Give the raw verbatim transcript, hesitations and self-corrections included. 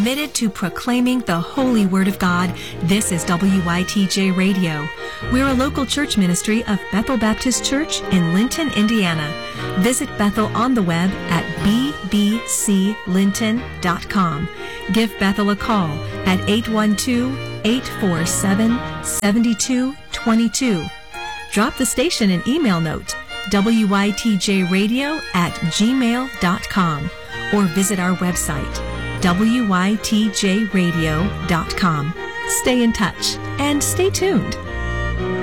committed to proclaiming the holy word of God, this is W Y T J Radio. We're a local church ministry of Bethel Baptist Church in Linton, Indiana. Visit Bethel on the web at b b c linton dot com. Give Bethel a call at eight one two, eight four seven, seven two two two. Drop the station an email note, W Y T J radio at gmail dot com, or visit our website, W Y T J radio dot com. Stay in touch and stay tuned.